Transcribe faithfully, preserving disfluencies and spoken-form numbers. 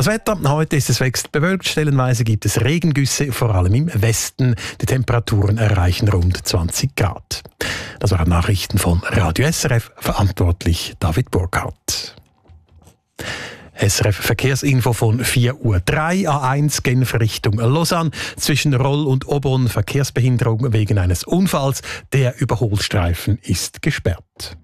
Das Wetter, heute ist es wechselnd bewölkt, stellenweise gibt es Regengüsse, vor allem im Westen. Die Temperaturen erreichen rund zwanzig Grad. Das waren Nachrichten von Radio S R F, verantwortlich David Burkhardt. S R F Verkehrsinfo von vier Uhr drei, A eins Genf Richtung Lausanne. Zwischen Roll und Obon Verkehrsbehinderung wegen eines Unfalls. Der Überholstreifen ist gesperrt.